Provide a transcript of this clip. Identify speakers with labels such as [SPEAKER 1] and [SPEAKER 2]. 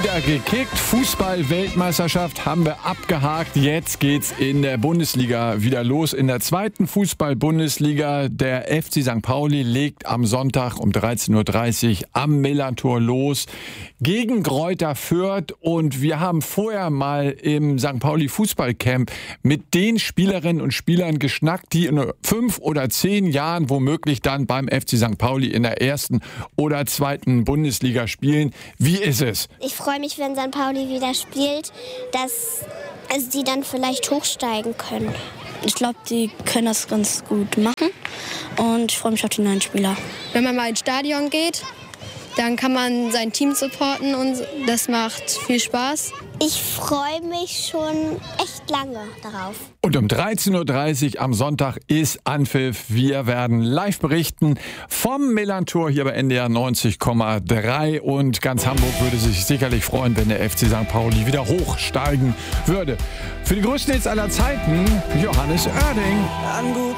[SPEAKER 1] wieder gekickt. Fußball-Weltmeisterschaft haben wir abgehakt. Jetzt geht's in der Bundesliga wieder los. In der zweiten Fußball-Bundesliga. Der FC St. Pauli legt am Sonntag um 13.30 Uhr am Millantor los gegen Greuther Fürth. Und wir haben vorher mal im St. Pauli Fußballcamp mit den Spielerinnen und Spielern geschnackt, die in 5 oder 10 Jahren womöglich dann beim FC St. Pauli in der ersten oder zweiten Bundesliga spielen. Wie ist es?
[SPEAKER 2] Ich freue mich, wenn St. Pauli wieder spielt, dass die dann vielleicht hochsteigen können.
[SPEAKER 3] Ich glaube, die können das ganz gut machen und ich freue mich auf die neuen Spieler.
[SPEAKER 4] Wenn man mal ins Stadion geht, dann kann man sein Team supporten und das macht viel Spaß.
[SPEAKER 2] Ich freue mich schon echt lange darauf.
[SPEAKER 1] Und um 13.30 Uhr am Sonntag ist Anpfiff. Wir werden live berichten vom Millantor hier bei NDR 90,3. Und ganz Hamburg würde sich sicherlich freuen, wenn der FC St. Pauli wieder hochsteigen würde. Für die größten Hits aller Zeiten, Johannes Oerding.